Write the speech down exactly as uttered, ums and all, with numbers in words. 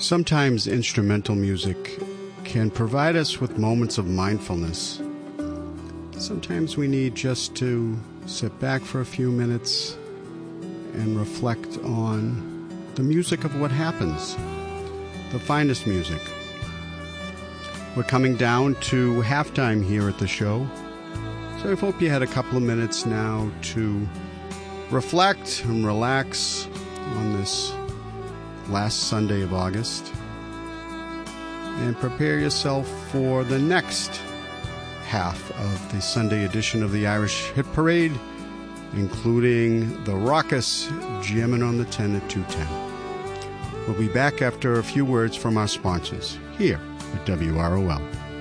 Sometimes instrumental music can provide us with moments of mindfulness. Sometimes we need just to sit back for a few minutes and reflect on the music of what happens, the finest music. We're coming down to halftime here at the show, so I hope you had a couple of minutes now to reflect and relax on this last Sunday of August and prepare yourself for the next half of the Sunday edition of the Irish Hit Parade, including the raucous Jammin' on the ten at two ten. We'll be back after a few words from our sponsors here at W R O L.